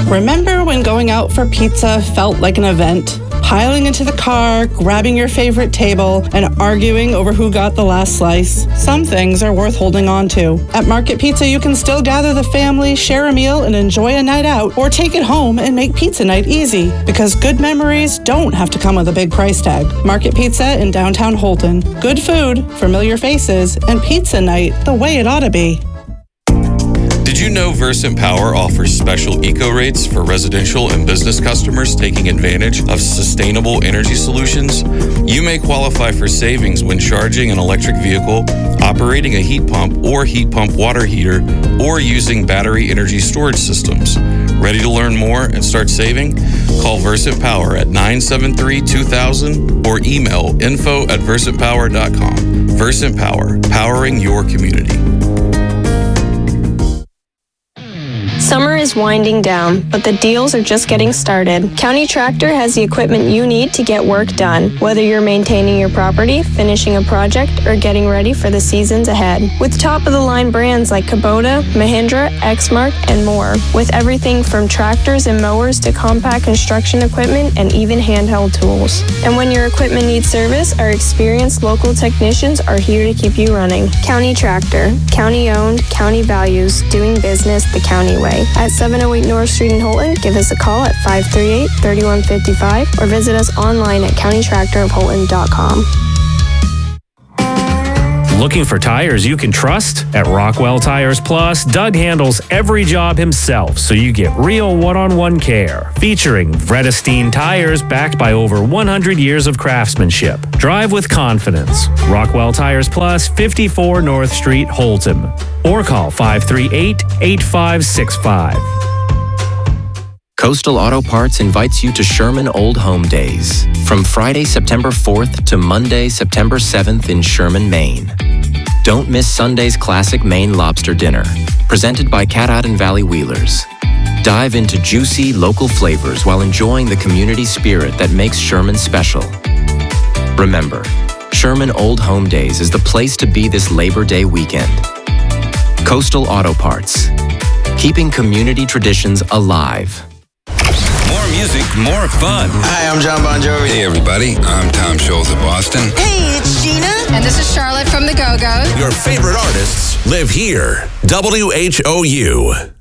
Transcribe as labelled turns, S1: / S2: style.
S1: Remember when going out for pizza felt like an event? Piling into the car, grabbing your favorite table, and arguing over who got the last slice? Some things are worth holding on to. At Market Pizza, you can still gather the family, share a meal, and enjoy a night out, or take it home and make pizza night easy. Because good memories don't have to come with a big price tag. Market Pizza in downtown Holton. Good food, familiar faces, and pizza night the way it ought to be.
S2: Did you know Versant Power offers special eco rates for residential and business customers taking advantage of sustainable energy solutions? You may qualify for savings when charging an electric vehicle, operating a heat pump or heat pump water heater, or using battery energy storage systems. Ready to learn more and start saving? Call Versant Power at 973-2000 or email info@versantpower.com. Versant Power, powering your community.
S3: Summer is winding down, but the deals are just getting started. County Tractor has the equipment you need to get work done, whether you're maintaining your property, finishing a project, or getting ready for the seasons ahead. With top-of-the-line brands like Kubota, Mahindra, Exmark, and more. With everything from tractors and mowers to compact construction equipment and even handheld tools. And when your equipment needs service, our experienced local technicians are here to keep you running. County Tractor. County-owned, county values, doing business the county way. At 708 North Street in Holton, give us a call at 538-3155 or visit us online at countytractorofholton.com.
S4: Looking for tires you can trust? At Rockwell Tires Plus, Doug handles every job himself so you get real one-on-one care. Featuring Vredestein tires backed by over 100 years of craftsmanship. Drive with confidence. Rockwell Tires Plus, 54 North Street, Holton. Or call 538-8565.
S5: Coastal Auto Parts invites you to Sherman Old Home Days from Friday, September 4th to Monday, September 7th in Sherman, Maine. Don't miss Sunday's classic Maine lobster dinner, presented by Cat Island Valley Wheelers. Dive into juicy local flavors while enjoying the community spirit that makes Sherman special. Remember, Sherman Old Home Days is the place to be this Labor Day weekend. Coastal Auto Parts, keeping community traditions alive.
S6: More music, more fun.
S7: Hi, I'm John Bon Jovi.
S6: Hey, everybody. I'm Tom Scholz of Boston.
S8: Hey, it's Gina.
S9: And this is Charlotte from the Go-Go's.
S10: Your favorite artists live here. WHOU.